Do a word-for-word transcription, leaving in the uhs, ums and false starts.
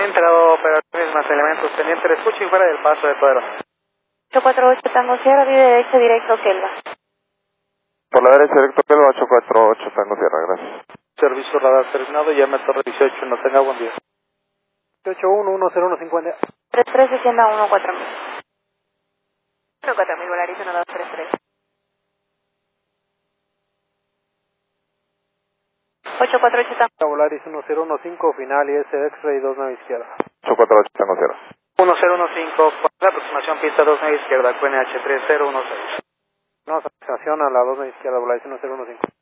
Entrado operaciones más elementos pendiente de escucha y fuera del paso de Pedro. ocho cuatro ocho Tango Sierra, de derecha directo Kelva. Por la derecha directo Kelva, ocho cuatro ocho Tango Sierra, gracias. Servicio radar terminado, llame a Torre dieciocho, no tenga buen día. ocho uno uno cero uno cincuenta. tres tres Hacienda uno cuatro mil. uno cuatro mil, Volaris uno dos tres tres. ocho cuatro ocho Tango. Volaris uno cero uno cinco, final y S X-Ray dos nueve izquierda. ocho cuatro ocho Tango Sierra. uno cero uno cinco, la aproximación pista dos nueve izquierda, Q N H tres cero uno seis. No, aproximación a la dos nueve izquierda, Volaris uno cero uno cinco.